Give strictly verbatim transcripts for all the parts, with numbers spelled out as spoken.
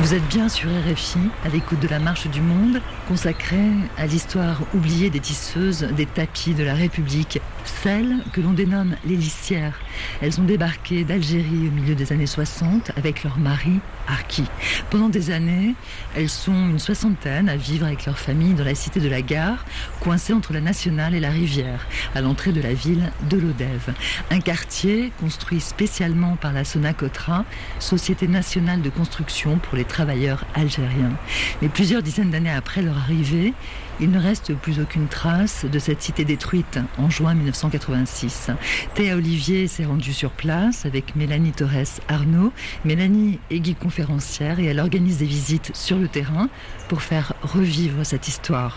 Vous êtes bien sur R F I, à l'écoute de la Marche du Monde, consacrée à l'histoire oubliée des tisseuses des tapis de la République, celles que l'on dénomme les lissières. Elles ont débarqué d'Algérie au milieu des années soixante avec leur mari, Arki. Pendant des années, elles sont une soixantaine à vivre avec leur famille dans la cité de la Gare, coincée entre la Nationale et la Rivière, à l'entrée de la ville de Lodève. Un quartier construit spécialement par la Sonacotra, Société nationale de construction pour les travailleurs algériens. Mais plusieurs dizaines d'années après leur arrivée, il ne reste plus aucune trace de cette cité détruite en juin mille neuf cent quatre-vingt-six. Théa Olivier s'est rendue sur place avec Mélanie Torres-Arnaud. Mélanie est guide conférencière et elle organise des visites sur le terrain pour faire revivre cette histoire.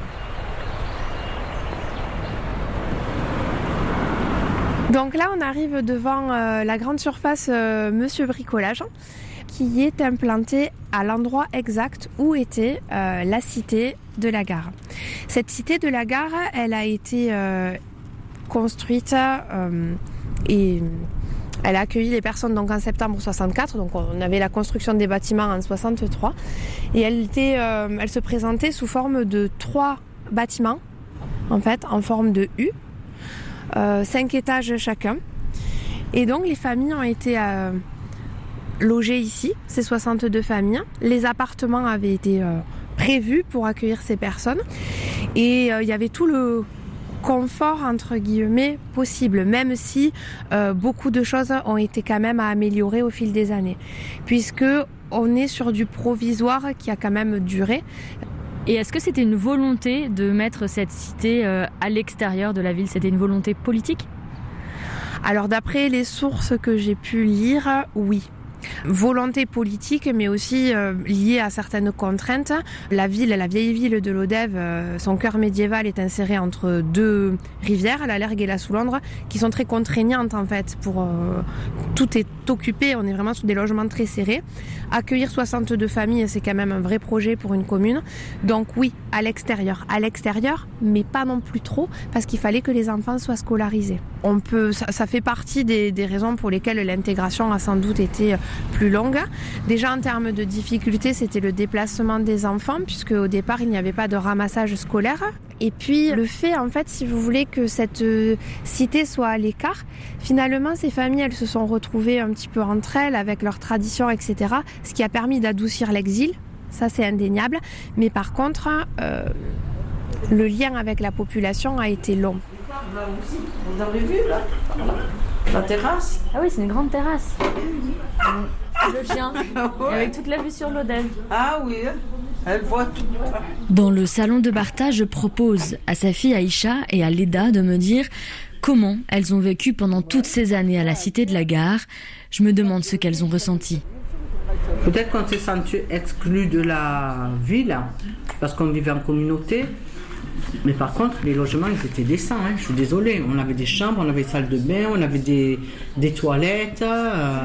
Donc là, on arrive devant euh, la grande surface euh, Monsieur Bricolage, qui est implantée à l'endroit exact où était euh, la cité de la Gare. Cette cité de la Gare, elle a été euh, construite euh, et elle a accueilli les personnes donc en septembre soixante-quatre. Donc on avait la construction des bâtiments en soixante-trois et elle était, euh, elle se présentait sous forme de trois bâtiments en fait en forme de U, euh, cinq étages chacun. Et donc les familles ont été euh, logées ici, ces soixante-deux familles. Les appartements avaient été euh, prévus pour accueillir ces personnes et euh, il y avait tout le confort entre guillemets possible, même si euh, beaucoup de choses ont été quand même à améliorer au fil des années, puisque on est sur du provisoire qui a quand même duré. Et est-ce que c'était une volonté de mettre cette cité euh, à l'extérieur de la ville? C'était une volonté politique? Alors d'après les sources que j'ai pu lire, oui. Volonté politique, mais aussi euh, liée à certaines contraintes. La ville, la vieille ville de Lodève, euh, son cœur médiéval est inséré entre deux rivières, la Lergue et la Soulandre, qui sont très contraignantes en fait. Pour euh, tout est occupé, on est vraiment sur des logements très serrés. Accueillir soixante-deux familles, c'est quand même un vrai projet pour une commune. Donc oui, à l'extérieur, à l'extérieur, mais pas non plus trop, parce qu'il fallait que les enfants soient scolarisés. On peut, ça, ça fait partie des, des raisons pour lesquelles l'intégration a sans doute été plus longue. Déjà en termes de difficultés, c'était le déplacement des enfants, puisque au départ il n'y avait pas de ramassage scolaire. Et puis le fait, en fait, si vous voulez, que cette euh, cité soit à l'écart, finalement ces familles, elles se sont retrouvées un petit peu entre elles avec leurs traditions, et cetera. Ce qui a permis d'adoucir l'exil, ça c'est indéniable. Mais par contre, euh, le lien avec la population a été long. Vous avez vu là, la terrasse? Ah oui, c'est une grande terrasse. Le chien, ouais. Avec toute la vue sur Lodève. Ah oui, elle voit tout. Dans le salon de Barta, je propose à sa fille Aïcha et à Leda de me dire comment elles ont vécu pendant toutes ces années à la cité de la Gare. Je me demande ce qu'elles ont ressenti. Peut-être qu'on s'est senti exclu de la ville, parce qu'on vivait en communauté. Mais par contre, les logements, ils étaient décents, hein. Je suis désolée. On avait des chambres, on avait des salles de bain, on avait des, des toilettes. Euh,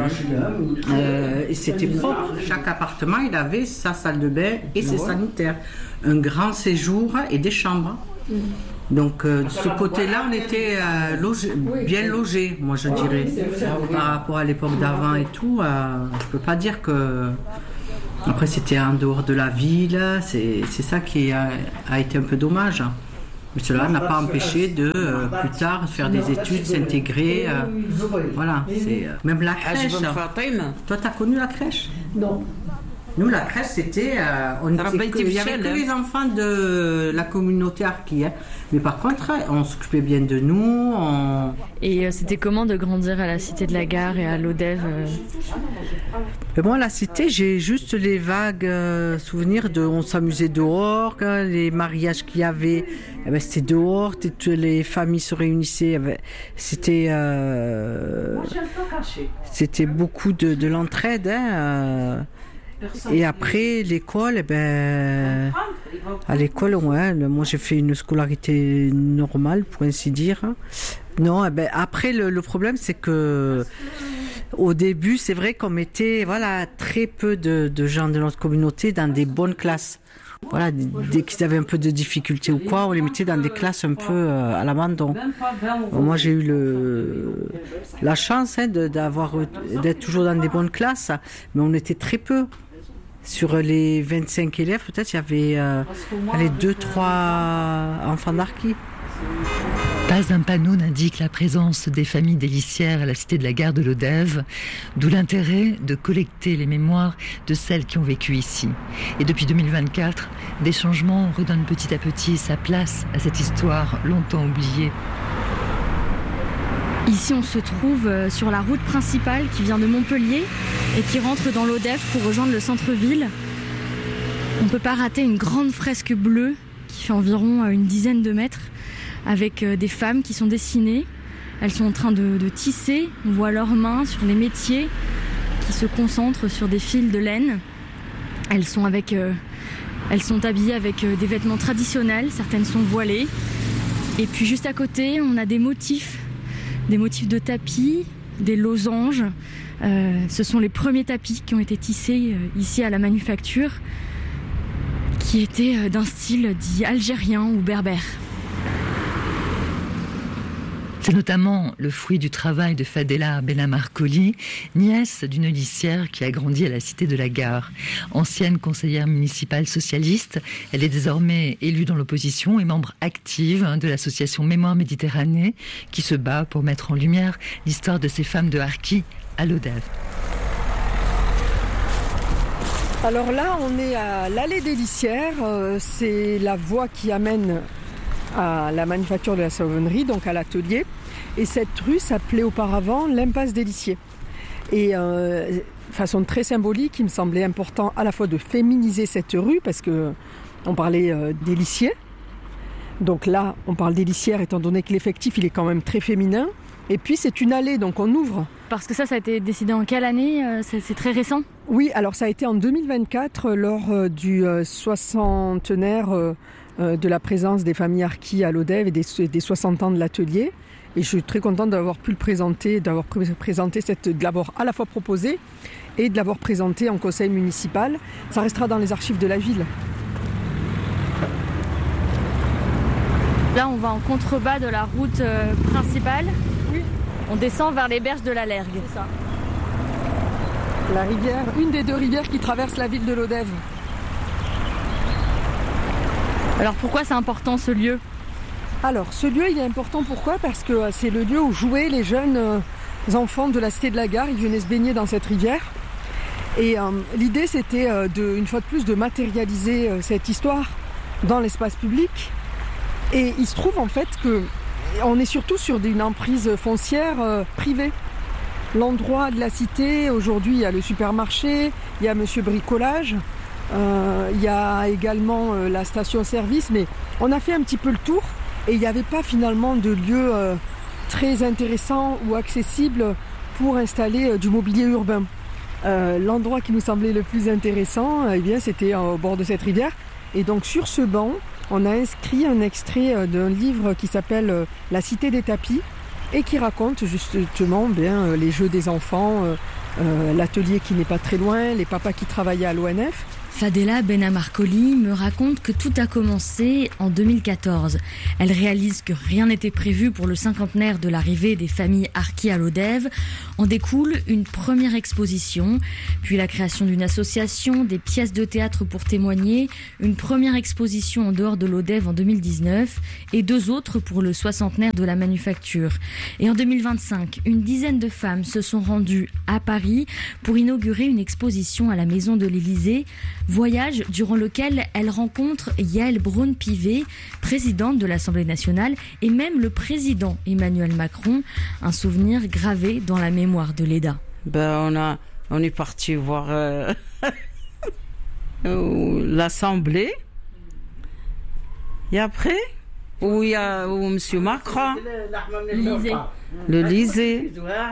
euh, et c'était propre. Chaque appartement, il avait sa salle de bain et ses sanitaires. Un grand séjour et des chambres. Donc, euh, de ce côté-là, on était euh, logé, bien logés, moi je dirais. Par rapport à l'époque d'avant et tout, euh, je peux pas dire que... Après, c'était en dehors de la ville, c'est, c'est ça qui a, a été un peu dommage. Mais cela n'a pas empêché de, euh, plus tard, faire des études, s'intégrer. Euh, voilà, c'est, euh, même la crèche. Toi, tu as connu la crèche? Non. Nous, la crèche, c'était... Euh, on était que, il n'y avait que les enfants de la communauté Arki. Hein. Mais par contre, on s'occupait bien de nous. On... Et euh, c'était comment de grandir à la cité de la Gare et à Lodève euh... Et moi, la cité, j'ai juste les vagues euh, souvenirs de... On s'amusait dehors, les mariages qu'il y avait, eh ben, c'était dehors, toutes les familles se réunissaient. Eh ben, c'était... Euh, c'était beaucoup de, de l'entraide, hein, euh, et après, l'école, eh ben, à l'école, ouais, moi j'ai fait une scolarité normale, pour ainsi dire. Non, eh ben, après, le, le problème, c'est que au début, c'est vrai qu'on mettait voilà, très peu de, de gens de notre communauté dans des bonnes classes. Voilà, dès qu'ils avaient un peu de difficultés ou quoi, on les mettait dans des classes un peu euh, à l'abandon. Bon, moi, j'ai eu le, la chance hein, de, d'avoir, d'être toujours dans des bonnes classes, mais on était très peu. Sur les vingt-cinq élèves, peut-être, il y avait euh, les deux, trois enfants d'harkis. Pas un panneau n'indique la présence des familles d'Hélissières à la cité de la gare de Lodève, d'où l'intérêt de collecter les mémoires de celles qui ont vécu ici. Et depuis deux mille vingt-quatre, des changements redonnent petit à petit sa place à cette histoire longtemps oubliée. Ici, on se trouve sur la route principale qui vient de Montpellier et qui rentre dans l'Odève pour rejoindre le centre-ville. On ne peut pas rater une grande fresque bleue qui fait environ une dizaine de mètres avec des femmes qui sont dessinées. Elles sont en train de, de tisser. On voit leurs mains sur les métiers qui se concentrent sur des fils de laine. Elles sont, avec, euh, elles sont habillées avec des vêtements traditionnels. Certaines sont voilées. Et puis juste à côté, on a des motifs. Des motifs de tapis, des losanges. Euh, ce sont les premiers tapis qui ont été tissés euh, ici à la manufacture, qui étaient euh, d'un style dit algérien ou berbère. C'est notamment le fruit du travail de Fadela Benamarcoli, nièce d'une lissière qui a grandi à la cité de la Gare. Ancienne conseillère municipale socialiste, elle est désormais élue dans l'opposition et membre active de l'association Mémoire Méditerranée qui se bat pour mettre en lumière l'histoire de ces femmes de harkis à Lodève. Alors là, on est à l'allée des Lissières, euh, c'est la voie qui amène à la manufacture de la savonnerie, donc à l'atelier. Et cette rue s'appelait auparavant l'impasse des Lissiers. Et euh, de façon très symbolique, il me semblait important à la fois de féminiser cette rue, parce qu'on parlait euh, des Lissiers. Donc là, on parle des Lissières, étant donné que l'effectif, il est quand même très féminin. Et puis c'est une allée, donc on ouvre. Parce que ça, ça a été décidé en quelle année ? c'est, c'est très récent ? Oui, alors ça a été en deux mille vingt-quatre, lors euh, du euh, soixantenaire euh, de la présence des familles harkis à Lodève et des, des soixante ans de l'atelier. Et je suis très contente d'avoir pu le présenter, d'avoir présenté cette, de l'avoir à la fois proposé et de l'avoir présenté en conseil municipal. Ça restera dans les archives de la ville. Là, on va en contrebas de la route euh, principale. Oui. On descend vers les berges de la Lergue. C'est ça. La rivière, une des deux rivières qui traversent la ville de Lodève. Alors pourquoi c'est important ce lieu ? Alors ce lieu il est important pourquoi ? Parce que c'est le lieu où jouaient les jeunes euh, enfants de la cité de la Gare. Ils venaient se baigner dans cette rivière. Et euh, l'idée c'était euh, de, une fois de plus de matérialiser euh, cette histoire dans l'espace public. Et il se trouve en fait qu'on est surtout sur une emprise foncière euh, privée. L'endroit de la cité, aujourd'hui il y a le supermarché, il y a Monsieur Bricolage. Euh, il y a également euh, la station-service, mais on a fait un petit peu le tour et il n'y avait pas finalement de lieu euh, très intéressant ou accessible pour installer euh, du mobilier urbain. Euh, l'endroit qui nous semblait le plus intéressant, eh bien, c'était au bord de cette rivière. Et donc sur ce banc, on a inscrit un extrait euh, d'un livre qui s'appelle euh, La Cité des tapis et qui raconte justement bien, euh, les jeux des enfants, euh, euh, l'atelier qui n'est pas très loin, les papas qui travaillaient à l'O N F. Fadela Benamarcoli me raconte que tout a commencé en deux mille quatorze. Elle réalise que rien n'était prévu pour le cinquantenaire de l'arrivée des familles harkis à Lodève. En découle une première exposition, puis la création d'une association, des pièces de théâtre pour témoigner, une première exposition en dehors de Lodève en deux mille dix-neuf et deux autres pour le soixantenaire de la manufacture. Et en deux mille vingt-cinq, une dizaine de femmes se sont rendues à Paris pour inaugurer une exposition à la Maison de l'Élysée. Voyage durant lequel elle rencontre Yael Braun-Pivet, présidente de l'Assemblée nationale, et même le président Emmanuel Macron, un souvenir gravé dans la mémoire de l'E D A. Ben, on, a, on est parti voir euh, l'Assemblée. Et après, où il y a où M. Macron, l'Élysée. l'Élysée.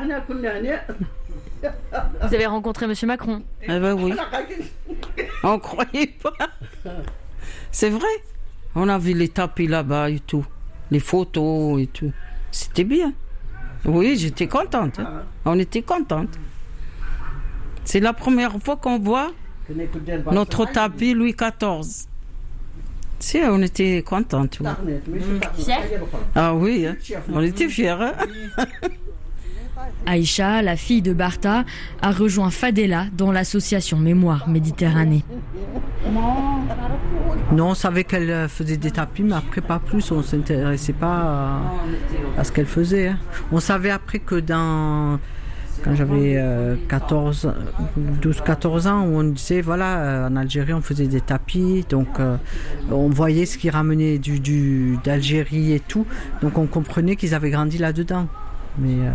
Vous avez rencontré M. Macron ? Eh ben oui. On ne croyait pas. C'est vrai. On a vu les tapis là-bas et tout. Les photos et tout. C'était bien. Oui, j'étais contente. Hein. On était contente. C'est la première fois qu'on voit notre tapis Louis quatorze. Si, on était contente. Oui. Fiers ? Ah oui, hein. On était fiers. Hein. Aïcha, la fille de Barta, a rejoint Fadela dans l'association Mémoire Méditerranée. Non, on savait qu'elle faisait des tapis, mais après pas plus, on ne s'intéressait pas à, à ce qu'elle faisait. Hein. On savait après que dans... Quand j'avais euh, quatorze, douze quatorze ans, où on disait, voilà, euh, en Algérie, on faisait des tapis, donc euh, on voyait ce qui ramenait du, du, d'Algérie et tout, donc on comprenait qu'ils avaient grandi là-dedans. Mais euh,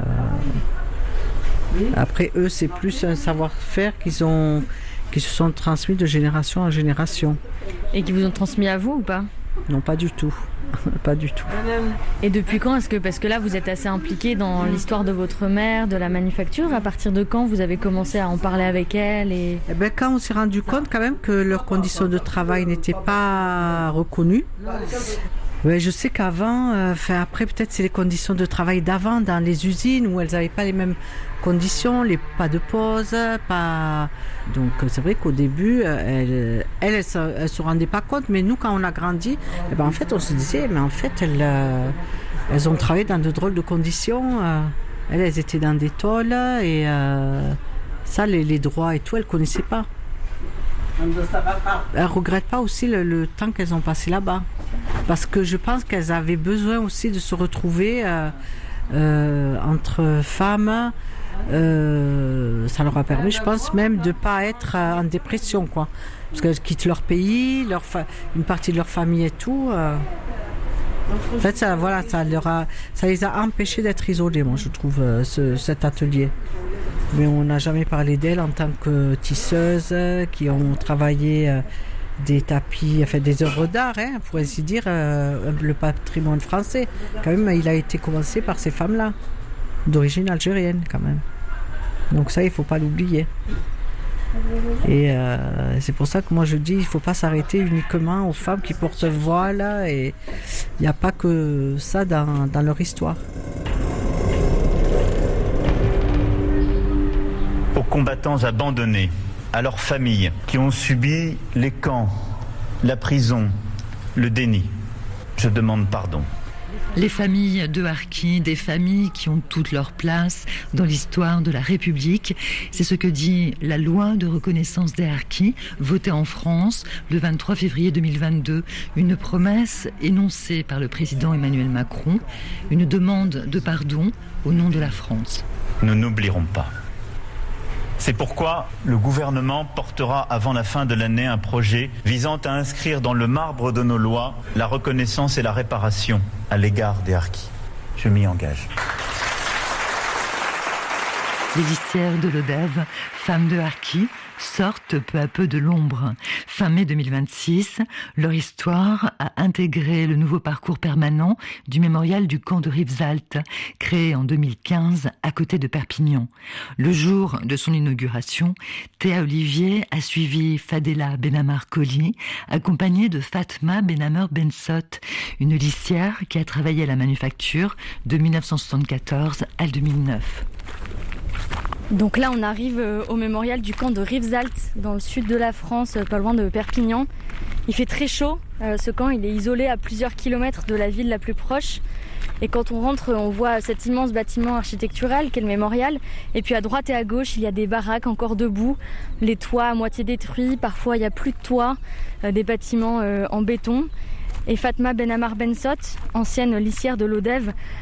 après, eux, c'est plus un savoir-faire qu'ils ont, qui se sont transmis de génération en génération. Et qui vous ont transmis à vous ou pas ? Non, pas du tout. Pas du tout. Et depuis quand est-ce que, parce que là vous êtes assez impliqué dans l'histoire de votre mère, de la manufacture, à partir de quand vous avez commencé à en parler avec elle et... Eh ben, quand on s'est rendu compte quand même que leurs conditions de travail n'étaient pas reconnues. Ouais, je sais qu'avant, euh, enfin, après peut-être c'est les conditions de travail d'avant dans les usines où elles n'avaient pas les mêmes conditions, les pas de pause, pas. Donc c'est vrai qu'au début, elles, elles, elles, se, elles se rendaient pas compte, mais nous quand on a grandi, eh ben, en fait on se disait, mais en fait elles, euh, elles ont travaillé dans de drôles de conditions. Euh, elles, elles étaient dans des tôles et euh, ça, les, les droits et tout, elles connaissaient pas. Elles ne regrettent pas aussi le, le temps qu'elles ont passé là-bas. Parce que je pense qu'elles avaient besoin aussi de se retrouver euh, euh, entre femmes. Euh, ça leur a permis, je pense, même de ne pas être en dépression, quoi. Parce qu'elles quittent leur pays, leur fa- une partie de leur famille et tout. Euh. En fait, ça, voilà, ça, leur a, ça les a empêchés d'être isolés, moi, je trouve, euh, ce, cet atelier. Mais on n'a jamais parlé d'elles en tant que tisseuses qui ont travaillé euh, des tapis, enfin des œuvres d'art, hein, pour ainsi dire, euh, le patrimoine français. Quand même, il a été commencé par ces femmes-là, d'origine algérienne, quand même. Donc ça, il ne faut pas l'oublier. Et euh, c'est pour ça que moi je dis, il ne faut pas s'arrêter uniquement aux femmes qui portent le voile, et il n'y a pas que ça dans, dans leur histoire. Aux combattants abandonnés, à leurs familles qui ont subi les camps, la prison, le déni, je demande pardon. Les familles de harkis, des familles qui ont toute leur place dans l'histoire de la République. C'est ce que dit la loi de reconnaissance des harkis, votée en France le vingt-trois février deux mille vingt-deux. Une promesse énoncée par le président Emmanuel Macron, une demande de pardon au nom de la France. Nous n'oublierons pas. C'est pourquoi le gouvernement portera avant la fin de l'année un projet visant à inscrire dans le marbre de nos lois la reconnaissance et la réparation à l'égard des harkis. Je m'y engage. Les lissières de l'Odève, femmes de harkis, sortent peu à peu de l'ombre. Fin mai deux mille vingt-six, leur histoire a intégré le nouveau parcours permanent du mémorial du camp de Rivesaltes, créé en deux mille quinze à côté de Perpignan. Le jour de son inauguration, Théa Olivier a suivi Fadela Benamar Koli, accompagnée de Fatma Benamar Bensot, une lissière qui a travaillé à la manufacture de mille neuf cent soixante-quatorze à deux mille neuf. Donc là on arrive au mémorial du camp de Rivesaltes dans le sud de la France, pas loin de Perpignan. Il fait très chaud, ce camp il est isolé à plusieurs kilomètres de la ville la plus proche. Et quand on rentre, on voit cet immense bâtiment architectural qu'est le mémorial. Et puis à droite et à gauche, il y a des baraques encore debout, les toits à moitié détruits, parfois il n'y a plus de toit, des bâtiments en béton. Et Fatma Benamar Bensot, ancienne lissière de l'Odève,